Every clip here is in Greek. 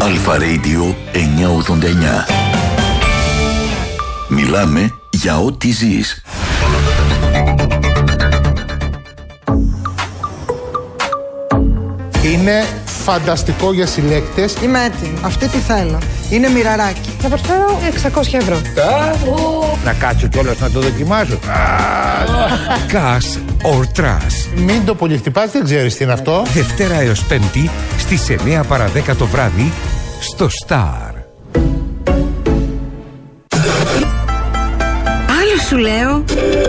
Αλφα Radio 989. Μιλάμε για ό,τι ζεις. Είναι φανταστικό για συλλέκτες. Είμαι έτοιμη. Αυτή τι θέλω. Είναι μοιραράκι. Θα προσφέρω 600 ευρώ. Να κάτσω κιόλας να το δοκιμάσω. Gas or Trash. Μην το πολυχτυπάς, δεν ξέρεις τι είναι αυτό. Δευτέρα έως Πέμπτη στις 9 παρά 10 το βράδυ στο Star. Άλλο σου λέω.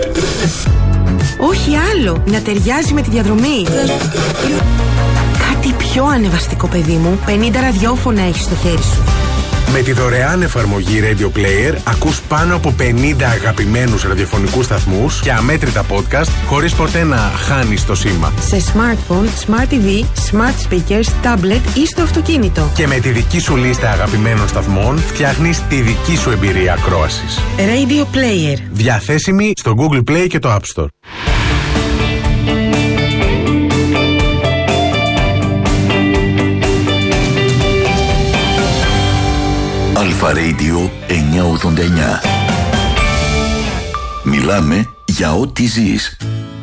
Όχι άλλο. Να ταιριάζει με τη διαδρομή. Κάτι πιο ανεβαστικό, παιδί μου. 50 ραδιόφωνα έχεις στο χέρι σου. Με τη δωρεάν εφαρμογή Radio Player ακούς πάνω από 50 αγαπημένους ραδιοφωνικούς σταθμούς και αμέτρητα podcast χωρίς ποτέ να χάνεις το σήμα. Σε smartphone, smart TV, smart speakers, tablet ή στο αυτοκίνητο. Και με τη δική σου λίστα αγαπημένων σταθμών φτιάχνεις τη δική σου εμπειρία ακρόασης. Radio Player. Διαθέσιμη στο Google Play και το App Store. Αλφα Radio 989. Μιλάμε για ό,τι ζεις.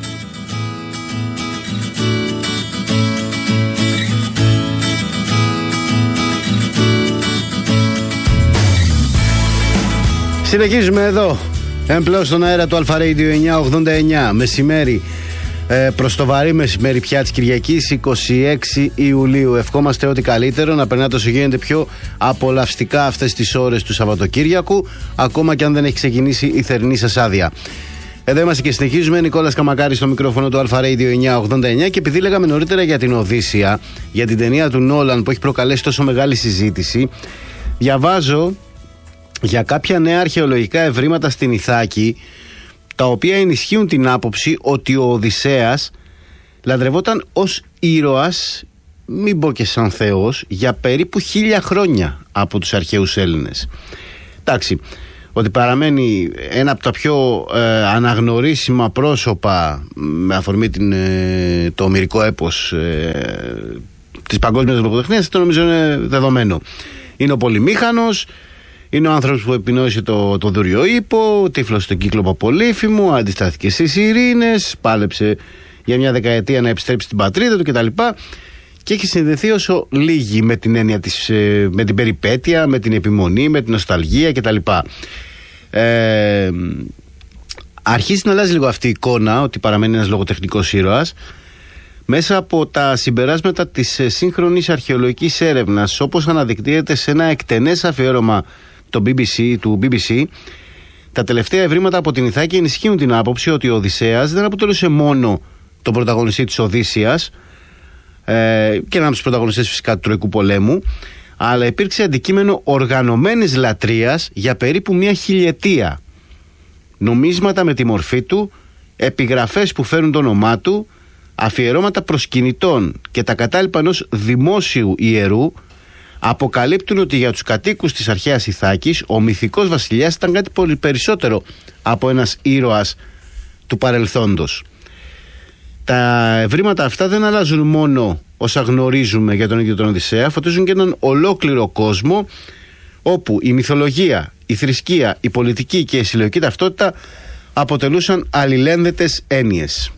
Συνεχίζουμε εδώ. Εμπλέον στον αέρα του Αλφα Radio 989. Μεσημέρι. Προς το βαρύ μεσημέρι πια της Κυριακής 26 Ιουλίου. Ευχόμαστε ό,τι καλύτερο, να περνάτε όσο γίνεται πιο απολαυστικά αυτές τις ώρες του Σαββατοκύριακου, ακόμα και αν δεν έχει ξεκινήσει η θερινή σας άδεια. Εδώ είμαστε και συνεχίζουμε. Νικόλας Καμακάρης στο μικρόφωνο του Αλφα Radio 989. Και επειδή λέγαμε νωρίτερα για την Οδύσσεια, για την ταινία του Νόλαν που έχει προκαλέσει τόσο μεγάλη συζήτηση, διαβάζω για κάποια νέα αρχαιολογικά ευρήματα στην Ιθάκη, τα οποία ενισχύουν την άποψη ότι ο Οδυσσέας λατρευόταν ως ήρωας, μην πω και σαν θεός, για περίπου 1000 χρόνια από τους αρχαίους Έλληνες. Εντάξει, ότι παραμένει ένα από τα πιο αναγνωρίσιμα πρόσωπα με αφορμή το ομηρικό έπος της παγκόσμιας λογοτεχνίας, το νομίζω είναι δεδομένο. Είναι ο Πολυμήχανος. Είναι ο άνθρωπος που επινόησε το Δούριο Ίππο, τύφλωσε τον κύκλο Παπολίφημου, αντιστάθηκε στις ειρήνες, πάλεψε για μια δεκαετία να επιστρέψει στην πατρίδα του κτλ. Και έχει συνδεθεί όσο λίγοι με την έννοια της, με την περιπέτεια, με την επιμονή, με την νοσταλγία κτλ. Αρχίζει να αλλάζει λίγο αυτή η εικόνα ότι παραμένει ένας λογοτεχνικός ήρωας μέσα από τα συμπεράσματα της σύγχρονης αρχαιολογικής έρευνας, όπως αναδεικνύεται σε ένα εκτενές αφιέρωμα του BBC. Τα τελευταία ευρήματα από την Ιθάκη ενισχύουν την άποψη ότι ο Οδυσσέας δεν αποτελούσε μόνο τον πρωταγωνιστή της Οδύσσειας και έναν από τους πρωταγωνιστές φυσικά του Τροϊκού πολέμου, αλλά υπήρξε αντικείμενο οργανωμένης λατρείας για περίπου μια χιλιετία. Νομίσματα με τη μορφή του, επιγραφές που φέρουν το όνομά του, αφιερώματα προσκυνητών και τα κατάλοιπα ενός δημόσιου ιερού αποκαλύπτουν ότι για τους κατοίκους της αρχαίας Ιθάκης ο μυθικός βασιλιάς ήταν κάτι πολύ περισσότερο από ένας ήρωας του παρελθόντος. Τα ευρήματα αυτά δεν αλλάζουν μόνο όσα γνωρίζουμε για τον ίδιο τον Οδυσσέα, φωτίζουν και έναν ολόκληρο κόσμο όπου η μυθολογία, η θρησκεία, η πολιτική και η συλλογική ταυτότητα αποτελούσαν αλληλένδετες έννοιες.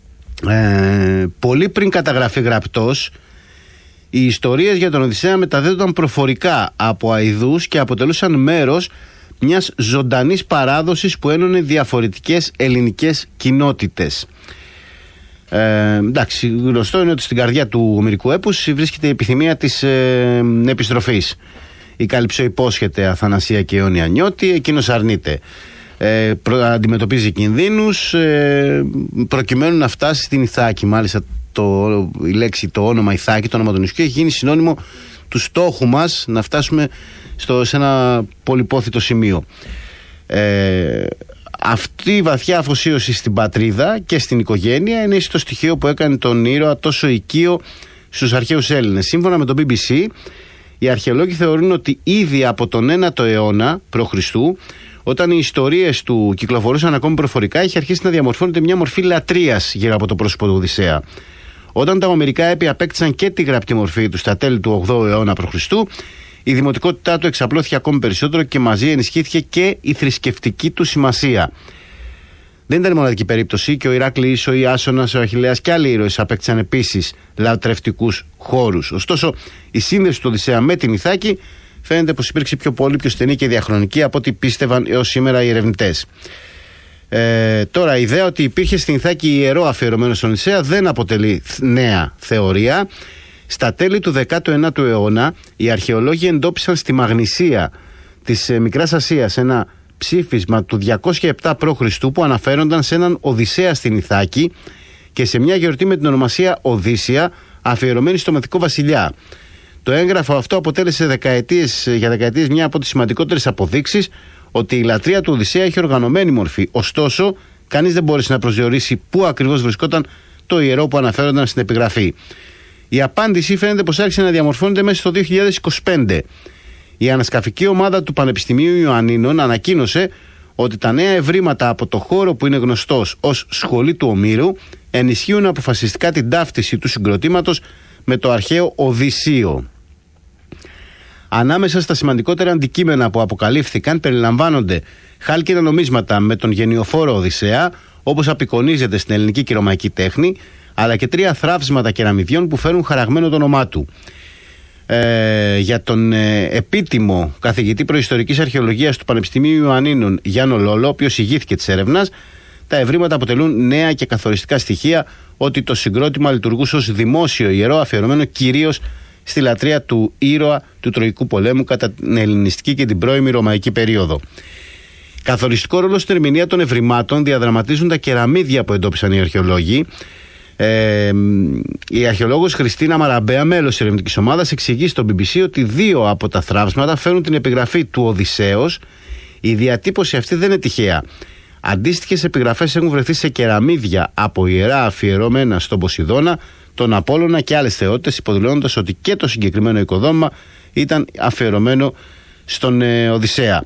Πολύ πριν καταγραφεί γραπτός, οι ιστορίες για τον Οδυσσέα μεταδίδονταν προφορικά από αηδούς και αποτελούσαν μέρος μιας ζωντανής παράδοσης που ένωνε διαφορετικές ελληνικές κοινότητες. Εντάξει, γνωστό είναι ότι στην καρδιά του ομηρικού έπους βρίσκεται η επιθυμία της επιστροφής. Η Καλυψό υπόσχεται Αθανασία και αιώνια νιώτη, εκείνος αρνείται. Αντιμετωπίζει κινδύνους προκειμένου να φτάσει στην Ιθάκη. Μάλιστα η λέξη, το όνομα Ιθάκη, το όνομα του νησιού, έχει γίνει συνώνυμο του στόχου μας να φτάσουμε σε ένα πολυπόθητο σημείο. Αυτή η βαθιά αφοσίωση στην πατρίδα και στην οικογένεια είναι το στοιχείο που έκανε τον ήρωα τόσο οικείο στους αρχαίους Έλληνες. Σύμφωνα με το BBC, οι αρχαιολόγοι θεωρούν ότι ήδη από τον 9ο αιώνα π.Χ., όταν οι ιστορίες του κυκλοφορούσαν ακόμη προφορικά, είχε αρχίσει να διαμορφώνεται μια μορφή λατρείας γύρω από το πρόσωπο του Οδυσσέα. Όταν τα ομηρικά έπη απέκτησαν και τη γραπτή μορφή του στα τέλη του 8ου αιώνα π.Χ., η δημοτικότητά του εξαπλώθηκε ακόμη περισσότερο και μαζί ενισχύθηκε και η θρησκευτική του σημασία. Δεν ήταν η μοναδική περίπτωση και ο Ηράκλης, ο Ιάσονας, ο Αχιλλέας και άλλοι ήρωες απέκτησαν επίσης λατρευτικούς χώρους. Ωστόσο, η σύνδεση του Οδυσσέα με την Ιθάκη φαίνεται πως υπήρξε πολύ πιο στενή και διαχρονική από ό,τι πίστευαν έως σήμερα οι ερευνητές. Τώρα, η ιδέα ότι υπήρχε στην Ιθάκη ιερό αφιερωμένο στον Οδυσσέα δεν αποτελεί νέα θεωρία. Στα τέλη του 19ου αιώνα, οι αρχαιολόγοι εντόπισαν στη Μαγνησία της Μικράς Ασίας ένα ψήφισμα του 207 π.Χ. που αναφέρονταν σε έναν Οδυσσέα στην Ιθάκη και σε μια γιορτή με την ονομασία Οδύσσια, αφιερωμένη στο μυθικό βασιλιά. Το έγγραφο αυτό αποτέλεσε για δεκαετίες μια από τις σημαντικότερες αποδείξεις ότι η λατρεία του Οδυσσέα έχει οργανωμένη μορφή. Ωστόσο, κανείς δεν μπόρεσε να προσδιορίσει πού ακριβώς βρισκόταν το ιερό που αναφέρονταν στην επιγραφή. Η απάντηση φαίνεται πως άρχισε να διαμορφώνεται μέσα στο 2025. Η ανασκαφική ομάδα του Πανεπιστημίου Ιωαννίνων ανακοίνωσε ότι τα νέα ευρήματα από το χώρο που είναι γνωστός ως Σχολή του Ομήρου ενισχύουν αποφασιστικά την ταύτιση του συγκροτήματος με το αρχαίο Οδυσσείο. Ανάμεσα στα σημαντικότερα αντικείμενα που αποκαλύφθηκαν περιλαμβάνονται χάλκινα νομίσματα με τον γενιοφόρο Οδυσσέα, όπως απεικονίζεται στην ελληνική και ρωμαϊκή τέχνη, αλλά και 3 θραύσματα κεραμιδιών που φέρουν χαραγμένο το όνομά του. Για τον επίτιμο καθηγητή προϊστορικής αρχαιολογίας του Πανεπιστημίου Ιωαννίνων Γιάννο Λόλο, ο οποίος ηγήθηκε της έρευνας, τα ευρήματα αποτελούν νέα και καθοριστικά στοιχεία ότι το συγκρότημα λειτουργούσε ως δημόσιο ιερό αφιερωμένο κυρίως στη λατρεία του ήρωα του Τροϊκού πολέμου κατά την ελληνιστική και την πρώιμη ρωμαϊκή περίοδο. Καθοριστικό ρόλο στην ερμηνεία των ευρημάτων διαδραματίζουν τα κεραμίδια που εντόπισαν οι αρχαιολόγοι. Η αρχαιολόγος Χριστίνα Μαραμπέα, μέλος της ερευνητικής ομάδας, εξηγεί στο BBC ότι 2 από τα θραύσματα φέρουν την επιγραφή του Οδυσσέως. Η διατύπωση αυτή δεν είναι τυχαία. Αντίστοιχες επιγραφές έχουν βρεθεί σε κεραμίδια από ιερά αφιερωμένα στον Ποσειδώνα, τον Απόλλωνα και άλλες θεότητες, υποδηλώνοντας ότι και το συγκεκριμένο οικοδόμημα ήταν αφιερωμένο στον Οδυσσέα.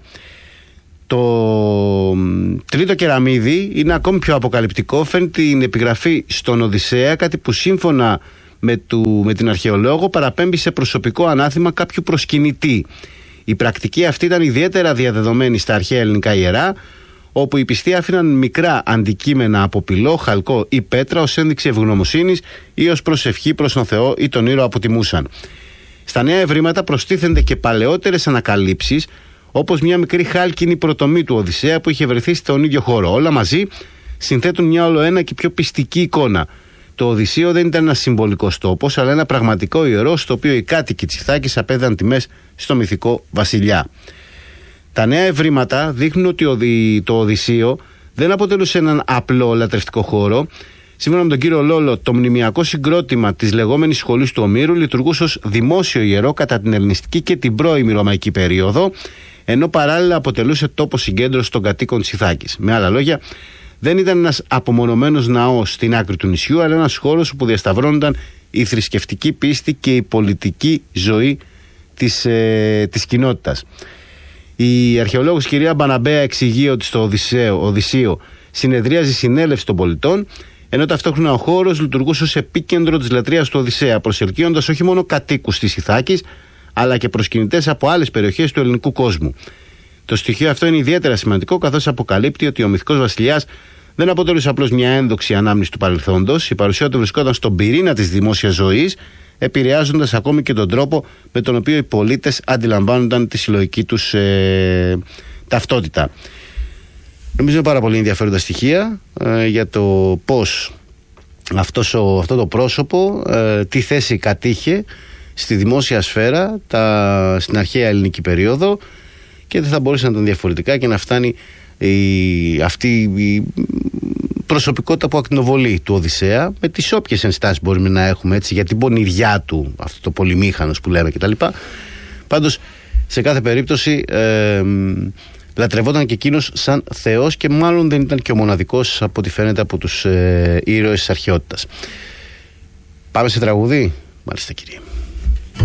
Το τρίτο κεραμίδι είναι ακόμη πιο αποκαλυπτικό. Φέρνει την επιγραφή στον Οδυσσέα, κάτι που σύμφωνα με την αρχαιολόγο παραπέμπει σε προσωπικό ανάθημα κάποιου προσκυνητή. Η πρακτική αυτή ήταν ιδιαίτερα διαδεδομένη στα αρχαία ελληνικά ιερά, όπου οι πιστοί άφηναν μικρά αντικείμενα από πυλό, χαλκό ή πέτρα ως ένδειξη ευγνωμοσύνης ή ως προσευχή προς τον Θεό ή τον ήρωα που τιμούσαν. Στα νέα ευρήματα προστίθενται και παλαιότερες ανακαλύψεις, όπως μια μικρή χάλκινη πρωτομή του Οδυσσέα που είχε βρεθεί στον ίδιο χώρο. Όλα μαζί συνθέτουν μια ολοένα και πιο πιστική εικόνα. Το Οδυσσείο δεν ήταν ένα συμβολικός τόπος, αλλά ένα πραγματικό ιερό, στο οποίο οι κάτοικοι της Ιθάκης απέδαν τιμές στο μυθικό βασιλιά. Τα νέα ευρήματα δείχνουν ότι το Οδυσσείο δεν αποτελούσε έναν απλό λατρευτικό χώρο. Σύμφωνα με τον κύριο Λόλο, το μνημιακό συγκρότημα της λεγόμενης Σχολής του Ομήρου λειτουργούσε ως δημόσιο ιερό κατά την ελληνιστική και την πρώιμη ρωμαϊκή περίοδο, ενώ παράλληλα αποτελούσε τόπο συγκέντρωση των κατοίκων της Ιθάκης. Με άλλα λόγια, δεν ήταν ένας απομονωμένος ναός στην άκρη του νησιού, αλλά ένας χώρος όπου διασταυρώνονταν η θρησκευτική πίστη και η πολιτική ζωή της κοινότητας. Η αρχαιολόγος κυρία Μπαναμπέα εξηγεί ότι στο Οδυσσείο συνεδρίαζε συνέλευση των πολιτών, ενώ ταυτόχρονα ο χώρος λειτουργούσε ως επίκεντρο της λατρείας του Οδυσσέα, προσελκύοντας όχι μόνο κατοίκους της Ιθάκης, αλλά και προσκυνητές από άλλες περιοχές του ελληνικού κόσμου. Το στοιχείο αυτό είναι ιδιαίτερα σημαντικό, καθώς αποκαλύπτει ότι ο μυθικός βασιλιάς δεν αποτελούσε απλώς μια ένδοξη ανάμνηση του παρελθόντος. Η παρουσία του βρισκόταν στον πυρήνα της δημόσιας ζωής, επηρεάζοντας ακόμη και τον τρόπο με τον οποίο οι πολίτες αντιλαμβάνονταν τη συλλογική τους ταυτότητα. Νομίζω είναι πάρα πολύ ενδιαφέροντα στοιχεία για το πώς αυτό το πρόσωπο τι θέση κατήχε στη δημόσια σφαίρα στην αρχαία ελληνική περίοδο και δεν θα μπορούσε να ήταν διαφορετικά και να φτάνει αυτή η προσωπικότητα που ακτινοβολεί του Οδυσσέα, με τις όποιες ενστάσεις μπορούμε να έχουμε έτσι, για την πονηριά του, αυτό το πολυμήχανος που λέμε κτλ. Πάντως σε κάθε περίπτωση λατρευόταν και εκείνος σαν θεός και μάλλον δεν ήταν και ο μοναδικός από ό,τι φαίνεται από τους ήρωες της αρχαιότητας. Πάμε σε τραγούδι. Μάλιστα κύριε.